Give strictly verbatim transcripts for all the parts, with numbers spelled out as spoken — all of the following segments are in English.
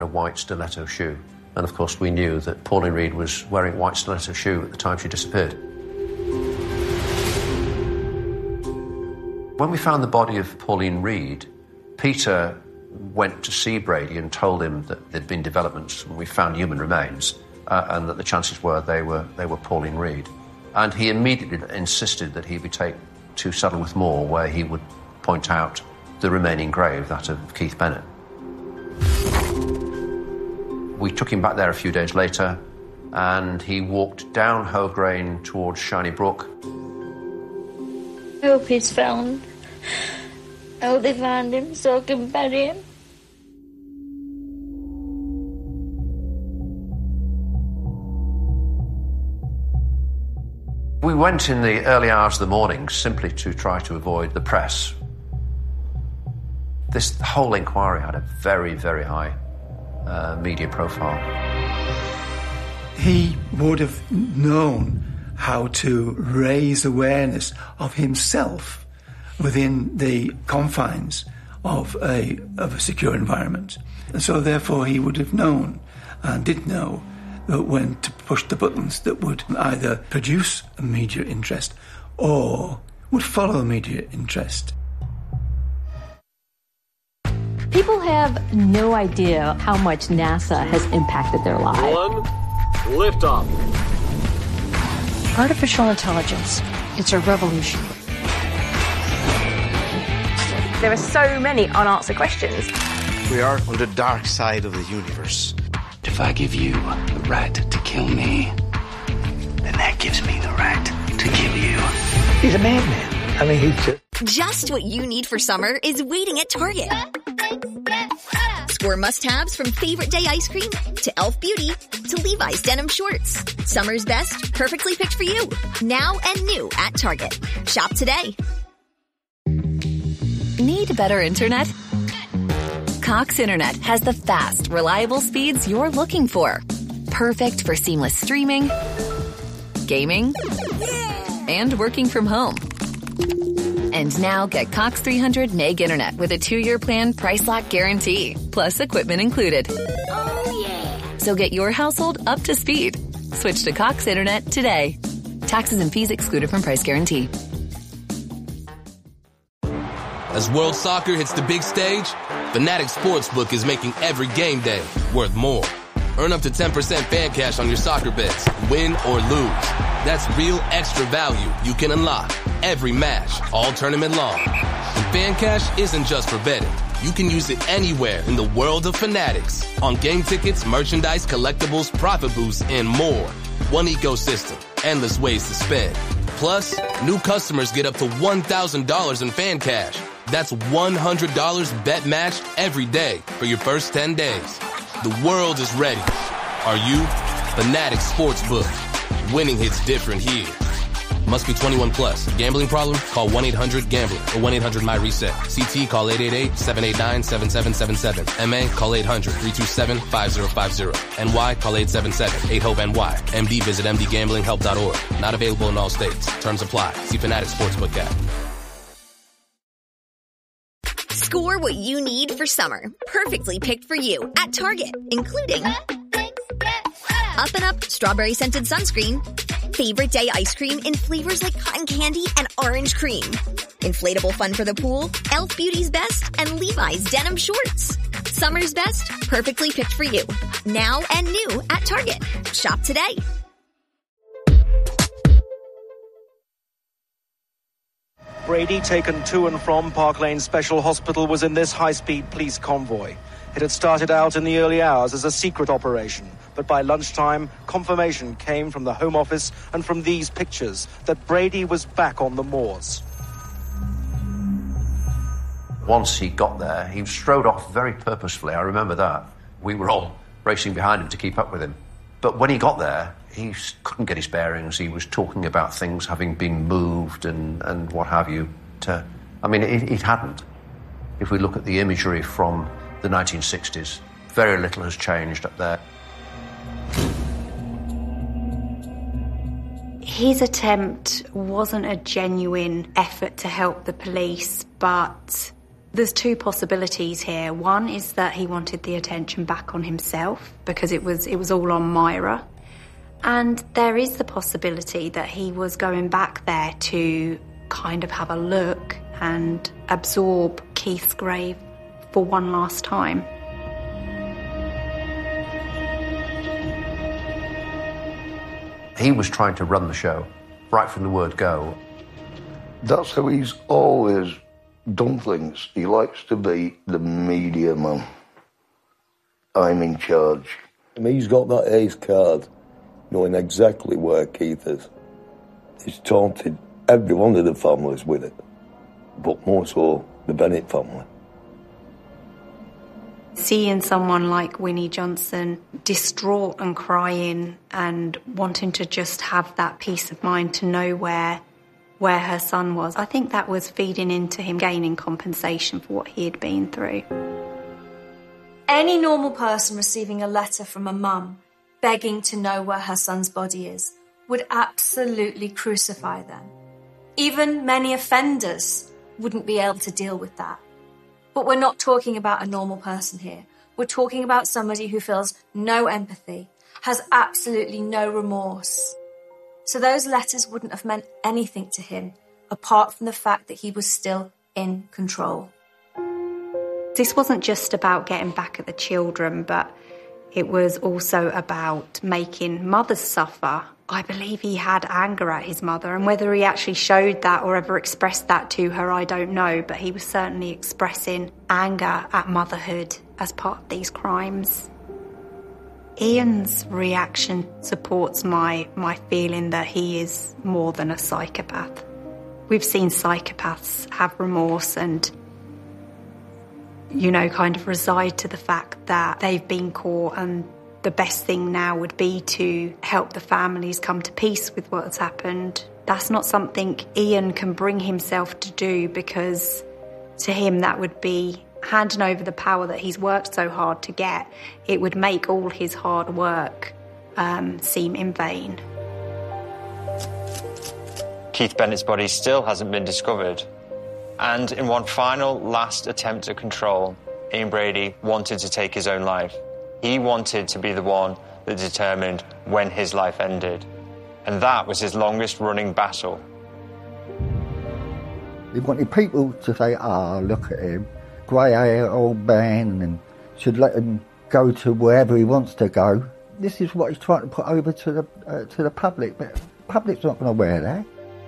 a white stiletto shoe. And of course we knew that Pauline Reade was wearing a white stiletto shoe at the time she disappeared. When we found the body of Pauline Reade, Peter went to see Brady and told him that there'd been developments and we found human remains uh, and that the chances were they were they were Pauline Reade. And he immediately insisted that he be taken to Saddleworth Moor, where he would point out the remaining grave, that of Keith Bennett. We took him back there a few days later, and he walked down Hograne towards Shiny Brook. I hope he's found. I hope they find him so I can bury him. We went in the early hours of the morning simply to try to avoid the press. This whole inquiry had a very, very high uh, media profile. He would have known how to raise awareness of himself within the confines of a, of a secure environment. And so therefore he would have known and did know that when to push the buttons that would either produce a media interest or would follow media interest. People have no idea how much NASA has impacted their lives. One, liftoff. Artificial intelligence, it's a revolution. There are so many unanswered questions. We are on the dark side of the universe. If I give you the right to kill me, then that gives me the right to kill you. He's a madman. I mean, he's just... Just what you need for summer is waiting at Target. Score must-haves from Favorite Day ice cream to e l f Beauty to Levi's denim shorts. Summer's best, perfectly picked for you. Now and new at Target. Shop today. Need better internet? Cox Internet has the fast, reliable speeds you're looking for. Perfect for seamless streaming, gaming, and working from home. And now get Cox three hundred meg internet with a two-year plan price lock guarantee, plus equipment included. Oh, yeah. So get your household up to speed. Switch to Cox Internet today. Taxes and fees excluded from price guarantee. As World Soccer hits the big stage, Fanatics Sportsbook is making every game day worth more. Earn up to ten percent fan cash on your soccer bets, win or lose. That's real extra value you can unlock every match, all tournament long. And fan cash isn't just for betting. You can use it anywhere in the world of Fanatics. On game tickets, merchandise, collectibles, profit boosts, and more. One ecosystem, endless ways to spend. Plus, new customers get up to one thousand dollars in fan cash. That's one hundred dollars bet matched every day for your first ten days. The world is ready. Are you? Fanatics Sportsbook. Winning hits different here. Must be twenty-one plus. Gambling problem? Call one eight hundred gambler or one eight hundred my reset. C T call eight eight eight, seven eight nine, seven seven seven seven. M A call eight hundred, three two seven, five zero five zero. N Y call eight seven seven, eight hope N Y. M D visit m d gambling help dot org. Not available in all states. Terms apply. See Fanatics Sportsbook app. Score what you need for summer. Perfectly picked for you at Target, including Up and Up Strawberry Scented Sunscreen, Favorite Day Ice Cream in flavors like cotton candy and orange cream, Inflatable Fun for the Pool, e l f Beauty's Best, and Levi's Denim Shorts. Summer's best, perfectly picked for you. Now and new at Target. Shop today. Brady, taken to and from Park Lane Special Hospital, was in this high-speed police convoy. It had started out in the early hours as a secret operation, but by lunchtime, confirmation came from the Home Office and from these pictures that Brady was back on the moors. Once he got there, he strode off very purposefully. I remember that. We were all racing behind him to keep up with him. But when he got there, he couldn't get his bearings. He was talking about things having been moved and, and what have you. To, I mean, it, it hadn't. If we look at the imagery from the nineteen sixties, very little has changed up there. His attempt wasn't a genuine effort to help the police, but There's two possibilities here. One is that he wanted the attention back on himself because it was it was all on Myra. And there is the possibility that he was going back there to kind of have a look and absorb Keith's grave for one last time. He was trying to run the show right from the word go. That's how he's always done things. He likes to be the media man. I'm in charge. And he's got that ace card, knowing exactly where Keith is. He's taunted every one of the families with it, but more so the Bennett family. Seeing someone like Winnie Johnson distraught and crying and wanting to just have that peace of mind to know where where her son was, I think that was feeding into him gaining compensation for what he had been through. Any normal person receiving a letter from a mum begging to know where her son's body is would absolutely crucify them. Even many offenders wouldn't be able to deal with that. But we're not talking about a normal person here. We're talking about somebody who feels no empathy, has absolutely no remorse. So those letters wouldn't have meant anything to him, apart from the fact that he was still in control. This wasn't just about getting back at the children, but it was also about making mothers suffer. I believe he had anger at his mother, and whether he actually showed that or ever expressed that to her, I don't know, but he was certainly expressing anger at motherhood as part of these crimes. Ian's reaction supports my, my feeling that he is more than a psychopath. We've seen psychopaths have remorse and, you know, kind of reside to the fact that they've been caught, and the best thing now would be to help the families come to peace with what's happened. That's not something Ian can bring himself to do, because to him that would be handing over the power that he's worked so hard to get. It would make all his hard work um, seem in vain. Keith Bennett's body still hasn't been discovered. And in one final last attempt at control, Ian Brady wanted to take his own life. He wanted to be the one that determined when his life ended. And that was his longest running battle. He wanted people to say, ah, oh, look at him, grey-haired old man, and should let him go to wherever he wants to go. This is what he's trying to put over to the, uh, to the public, but the public's not going to wear that.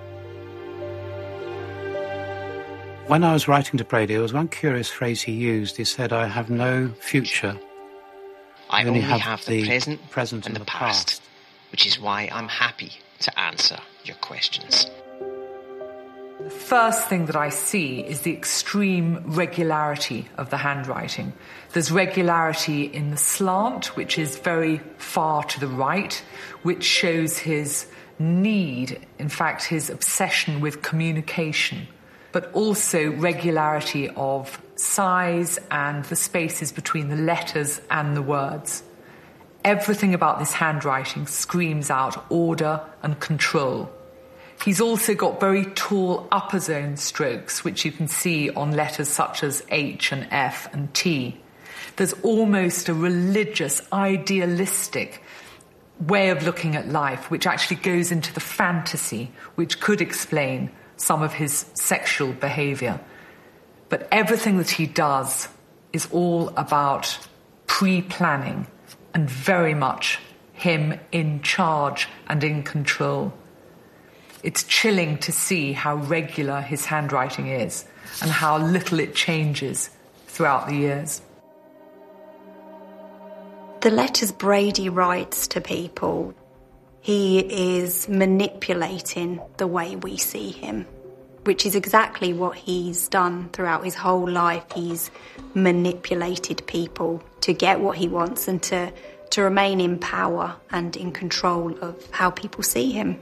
When I was writing to Brady, there was one curious phrase he used. He said, I have no future. I only, only have, have the, the present, present and and the the past, past, which is why I'm happy to answer your questions. The first thing that I see is the extreme regularity of the handwriting. There's regularity in the slant, which is very far to the right, which shows his need, in fact, his obsession with communication, but also regularity of size and the spaces between the letters and the words. Everything about this handwriting screams out order and control. He's also got very tall upper zone strokes, which you can see on letters such as H and F and T. There's almost a religious, idealistic way of looking at life, which actually goes into the fantasy, which could explain some of his sexual behaviour. But everything that he does is all about pre-planning and very much him in charge and in control. It's chilling to see how regular his handwriting is and how little it changes throughout the years. The letters Brady writes to people, he is manipulating the way we see him, which is exactly what he's done throughout his whole life. He's manipulated people to get what he wants and to, to remain in power and in control of how people see him.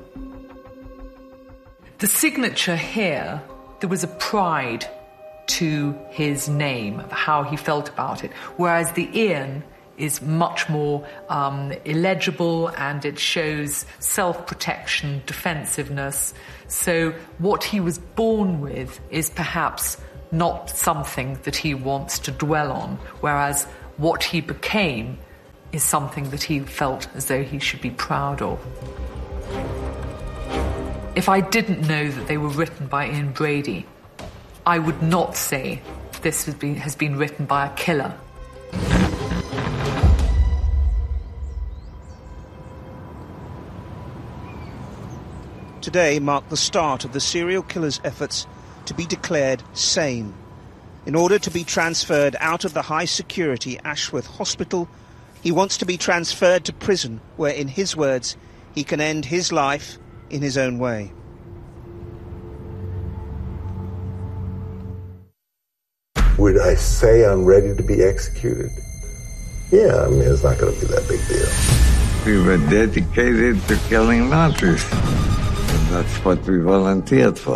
The signature here, there was a pride to his name, of how he felt about it, whereas the Ian is much more um, illegible, and it shows self-protection, defensiveness. So what he was born with is perhaps not something that he wants to dwell on, whereas what he became is something that he felt as though he should be proud of. If I didn't know that they were written by Ian Brady, I would not say this has been, has been written by a killer. Today marked the start of the serial killer's efforts to be declared sane, in order to be transferred out of the high-security Ashworth Hospital. He wants to be transferred to prison, where, in his words, he can end his life in his own way. Would I say I'm ready to be executed? Yeah, I mean, it's not going to be that big deal. We were dedicated to killing Nazis. And that's what we volunteered for.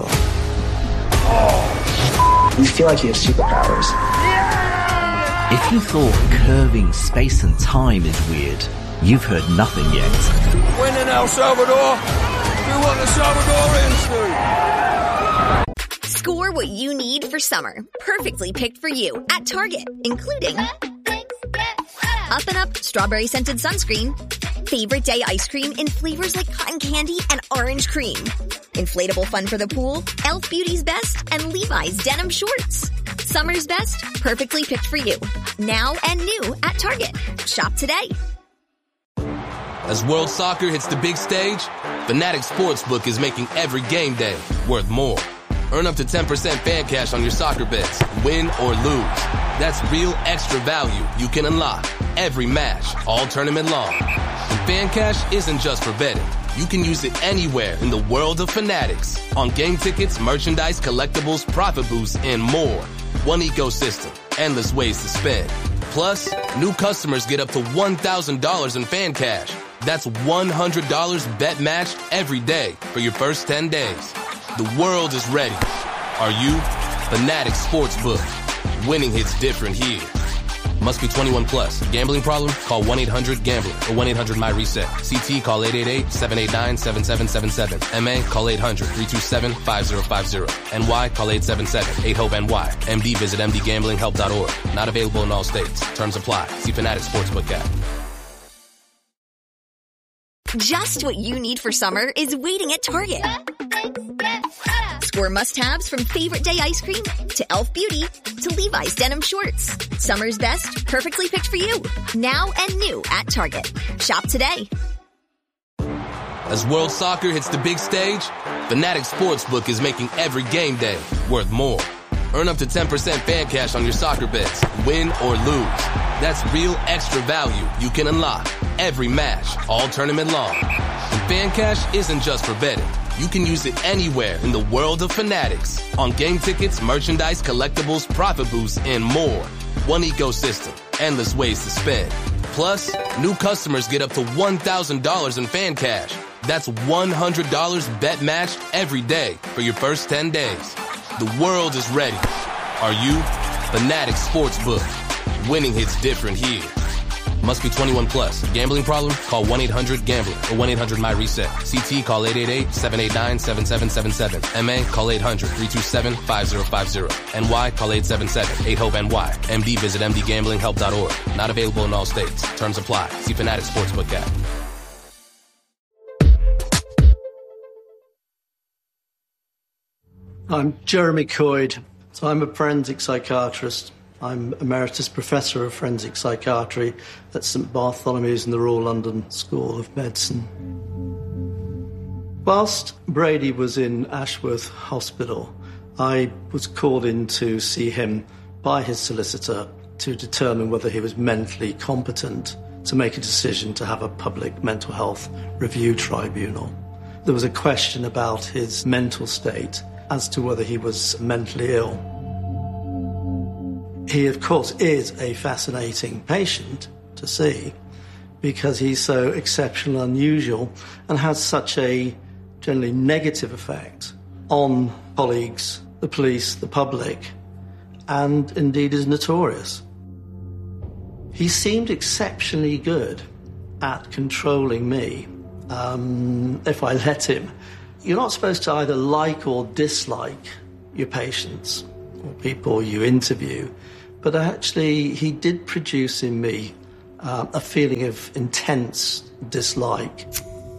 Oh, you feel like you have superpowers. If you thought curving space and time is weird, you've heard nothing yet. When in El Salvador, do what the Salvadorians do. Score what you need for summer, perfectly picked for you at Target, including Up and Up Strawberry Scented Sunscreen, Favorite Day Ice Cream in flavors like cotton candy and orange cream, Inflatable Fun for the Pool, Elf Beauty's Best, and Levi's Denim Shorts. Summer's best, perfectly picked for you. Now and new at Target. Shop today. As World Soccer hits the big stage, Fanatics Sportsbook is making every game day worth more. Earn up to ten percent fan cash on your soccer bets, win or lose. That's real extra value you can unlock every match, all tournament long. And fan cash isn't just for betting. You can use it anywhere in the world of Fanatics. On game tickets, merchandise, collectibles, profit boosts, and more. One ecosystem, endless ways to spend. Plus, new customers get up to one thousand dollars in fan cash. That's one hundred dollars bet matched every day for your first ten days. The world is ready. Are you? Fanatics Sportsbook. Winning hits different here. Must be twenty-one plus. Gambling problem? Call one eight hundred gambler or one eight hundred my reset. C T call eight eight eight, seven eight nine, seven seven seven seven. M A call eight hundred, three two seven, five zero five zero. N Y call eight seven seven, eight hope N Y. M D visit m d gambling help dot org. Not available in all states. Terms apply. See Fanatics Sportsbook app. Just what you need for summer is waiting at Target. Score must-haves from Favorite Day Ice Cream to Elf Beauty to Levi's Denim Shorts. Summer's best, perfectly picked for you. Now and new at Target. Shop today. As World Soccer hits the big stage, Fanatics Sportsbook is making every game day worth more. Earn up to ten percent fan cash on your soccer bets, win or lose. That's real extra value you can unlock every match, all tournament long. And fan cash isn't just for betting. You can use it anywhere in the world of Fanatics. On game tickets, merchandise, collectibles, profit boosts, and more. One ecosystem, endless ways to spend. Plus, new customers get up to one thousand dollars in fan cash. That's one hundred dollars bet matched every day for your first ten days. The world is ready. Are you? Fanatics Sportsbook. Winning hits different here. Must be twenty-one plus. Gambling problem? Call one eight hundred gambler or one eight hundred my reset. C T call eight eight eight, seven eight nine, seven seven seven seven. M A call eight hundred, three two seven, five zero five zero. N Y call eight seven seven, eight hope N Y. M D visit m d gambling help dot org. Not available in all states. Terms apply. See Fanatics Sportsbook app. I'm Jeremy Coyd. So I'm a forensic psychiatrist. I'm Emeritus Professor of Forensic Psychiatry at St Bartholomew's in the Royal London School of Medicine. Whilst Brady was in Ashworth Hospital, I was called in to see him by his solicitor to determine whether he was mentally competent to make a decision to have a public mental health review tribunal. There was a question about his mental state as to whether he was mentally ill. He, of course, is a fascinating patient to see because he's so exceptional and unusual and has such a generally negative effect on colleagues, the police, the public, and indeed is notorious. He seemed exceptionally good at controlling me, um, if I let him. You're not supposed to either like or dislike your patients. or people you interview, but actually he did produce in me uh, a feeling of intense dislike.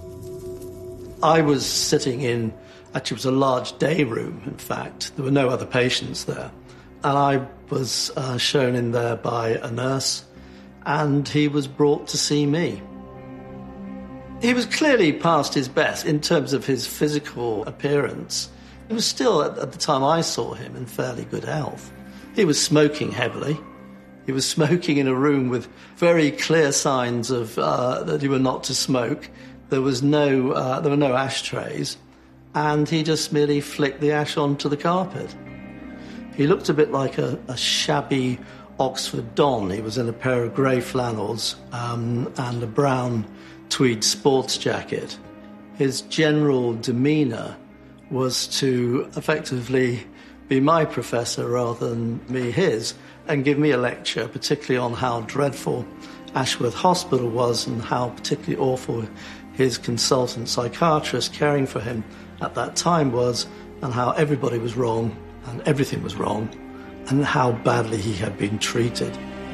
I was sitting in, actually it was a large day room, in fact. There were no other patients there. And I was uh, shown in there by a nurse, and he was brought to see me. He was clearly past his best in terms of his physical appearance. He was still, at, at the time I saw him, in fairly good health. He was smoking heavily. He was smoking in a room with very clear signs of uh, that he were not to smoke. There was no, uh, there were no ashtrays, and he just merely flicked the ash onto the carpet. He looked a bit like a, a shabby Oxford Don. He was in a pair of grey flannels um, and a brown tweed sports jacket. His general demeanour was to effectively be my professor rather than me his, and give me a lecture, particularly on how dreadful Ashworth Hospital was and how particularly awful his consultant psychiatrist caring for him at that time was, and how everybody was wrong and everything was wrong, and how badly he had been treated.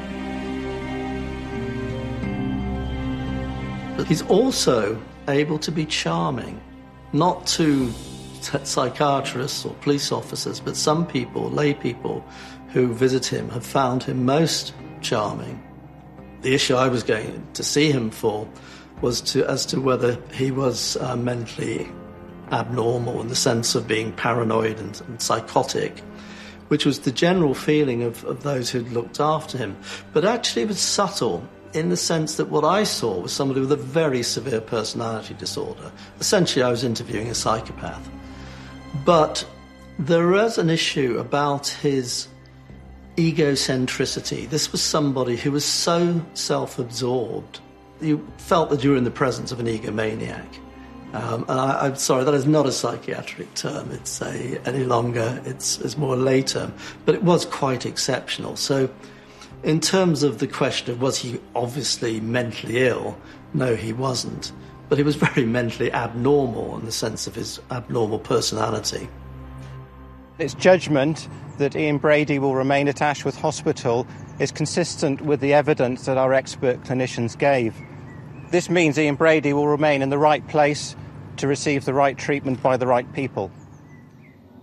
But he's also able to be charming, not to psychiatrists or police officers, but some people, lay people who visit him have found him most charming. The issue I was going to see him for was to as to whether he was uh, mentally abnormal in the sense of being paranoid and, and psychotic, which was the general feeling of, of those who'd looked after him. But actually it was subtle in the sense that what I saw was somebody with a very severe personality disorder. Essentially, I was interviewing a psychopath. But there was an issue about his egocentricity. This was somebody who was so self-absorbed. You felt that you were in the presence of an egomaniac. Um, and I, I'm sorry, that is not a psychiatric term. It's a, any longer, it's, it's more a lay term. But it was quite exceptional. So in terms of the question of was he obviously mentally ill, no, he wasn't. But he was very mentally abnormal in the sense of his abnormal personality. Its judgment that Ian Brady will remain at Ashworth Hospital is consistent with the evidence that our expert clinicians gave. This means Ian Brady will remain in the right place to receive the right treatment by the right people.